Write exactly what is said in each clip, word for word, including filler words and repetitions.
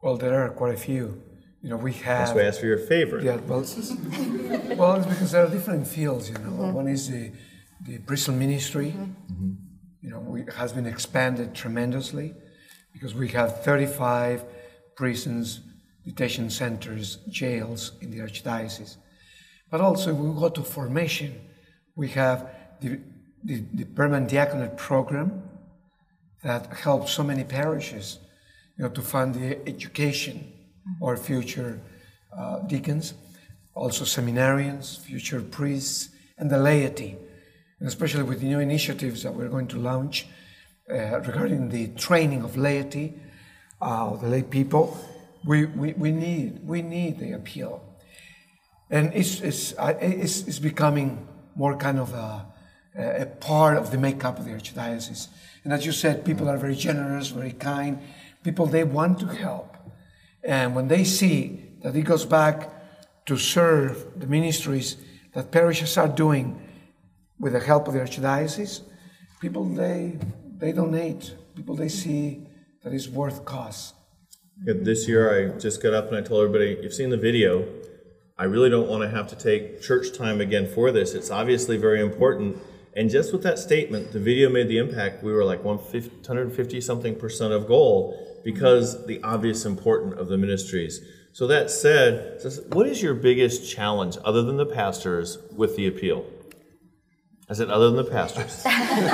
Well, there are quite a few. You know, we have... That's why I asked for your favorite. Yeah, well, it's, well, it's because there are different fields, you know. Mm-hmm. One is the, the prison ministry. Mm-hmm. You know, we, has been expanded tremendously because we have thirty-five prisons, detention centers, jails in the Archdiocese. But also, we go to formation. We have the, the, the permanent diaconate program that helps so many parishes, you know, to fund the education or future uh, deacons, also seminarians, future priests, and the laity. And especially with the new initiatives that we're going to launch uh, regarding the training of laity, uh, the lay people, we, we, we need we need the appeal. And it's, it's, uh, it's, it's becoming more kind of a, a part of the makeup of the Archdiocese. And as you said, people are very generous, very kind. People, they want to help. And when they see that it goes back to serve the ministries that parishes are doing with the help of the Archdiocese, people, they they donate. People, they see that it's worth cost. Yeah, this year I just got up and I told everybody, you've seen the video. I really don't want to have to take church time again for this. It's obviously very important. And just with that statement, the video made the impact. We were like one hundred fifty something percent of goal because the obvious importance of the ministries. So that said, what is your biggest challenge other than the pastors with the appeal? I said other than the pastors.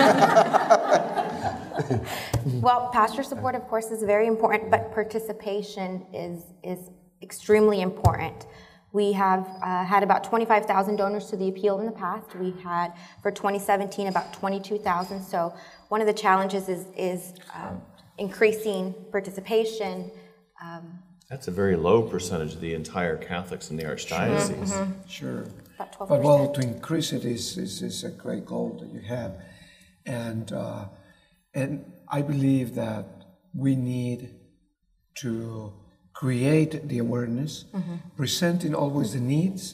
Well, pastor support, of course, is very important, but participation is, is extremely important. We have uh, had about twenty-five thousand donors to the appeal in the past. We had, for twenty seventeen, about twenty-two thousand. So one of the challenges is, is um, increasing participation. Um, That's a very low percentage of the entire Catholics in the Archdiocese. Sure. Mm-hmm. Sure. About twelve percent. But well, to increase it is, is, is a great goal that you have. And, uh, and I believe that we need to create the awareness, mm-hmm. presenting always the needs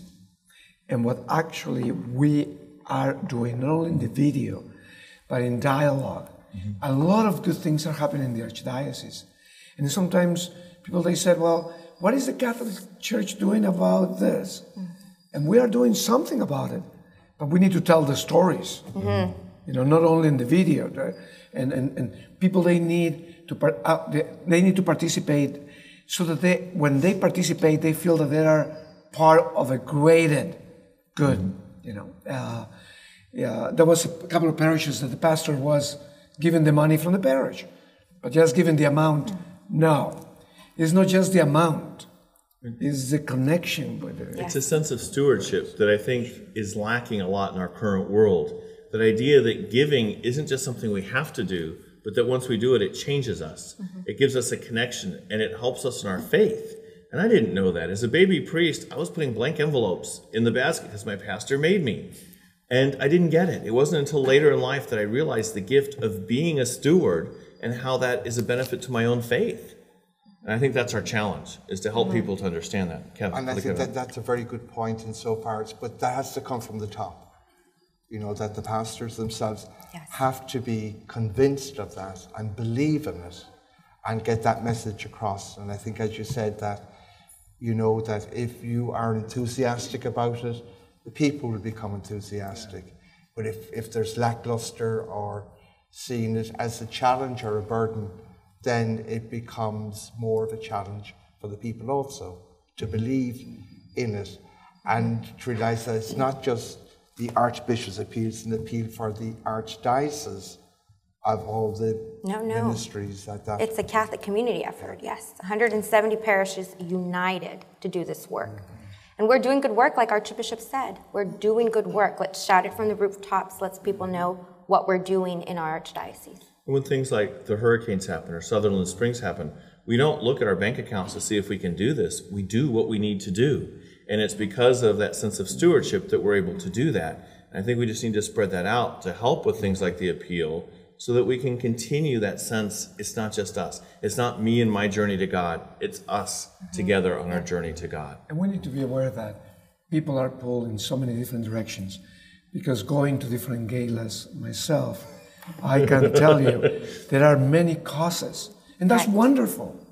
and what actually we are doing, not only in the video, but in dialogue. Mm-hmm. A lot of good things are happening in the Archdiocese. And sometimes people, they said, well, what is the Catholic Church doing about this? Mm-hmm. And we are doing something about it, but we need to tell the stories. Mm-hmm. You know, not only in the video. And, and, and people, they need to, uh, they, they need to participate so that they, when they participate, they feel that they are part of a greater good, mm-hmm. you know. Uh, yeah, there was a couple of parishes that the pastor was giving the money from the parish, but just giving the amount, mm-hmm. no. It's not just the amount, it's the connection with it. It's a sense of stewardship that I think is lacking a lot in our current world. That idea that giving isn't just something we have to do, but that once we do it, it changes us. Mm-hmm. It gives us a connection, and it helps us in our faith. And I didn't know that. As a baby priest, I was putting blank envelopes in the basket because my pastor made me. And I didn't get it. It wasn't until later in life that I realized the gift of being a steward and how that is a benefit to my own faith. And I think that's our challenge, is to help mm-hmm. people to understand that. Kevin, and I think that that's a very good point insofar as, but that has to come from the top. You know, that the pastors themselves yes. have to be convinced of that and believe in it and get that message across. And I think, as you said, that, you know, that if you are enthusiastic about it, the people will become enthusiastic. Yeah. But if, if there's lackluster or seeing it as a challenge or a burden, then it becomes more of a challenge for the people also to believe in it and to realize that it's not just the Archbishop's appeal, it's an appeal for the Archdiocese of all the no, no. ministries. That, that it's a Catholic community effort, yes. one hundred seventy parishes united to do this work. Mm-hmm. And we're doing good work, like Archbishop said. We're doing good work. Let's shout it from the rooftops. Let's people know what we're doing in our Archdiocese. When things like the hurricanes happen or Sutherland Springs happen, we don't look at our bank accounts to see if we can do this. We do what we need to do. And it's because of that sense of stewardship that we're able to do that. And I think we just need to spread that out to help with things like the appeal so that we can continue that sense. It's not just us. It's not me and my journey to God. It's us together on our journey to God. And we need to be aware that people are pulled in so many different directions, because going to different galas myself, I can tell you there are many causes. And that's wonderful.